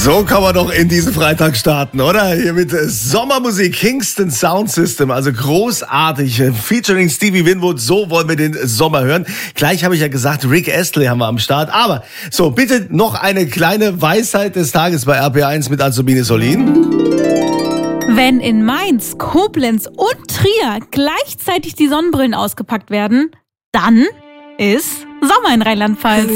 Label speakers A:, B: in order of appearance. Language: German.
A: So kann man doch in diesen Freitag starten, oder? Hier mit Sommermusik, Kingston Sound System, also großartig, featuring Stevie Winwood, so wollen wir den Sommer hören. Gleich habe ich ja gesagt, Rick Astley haben wir am Start, aber so, bitte noch eine kleine Weisheit des Tages bei RPA1 mit Azubine Solin.
B: Wenn in Mainz, Koblenz und Trier gleichzeitig die Sonnenbrillen ausgepackt werden, dann ist Sommer in Rheinland-Pfalz.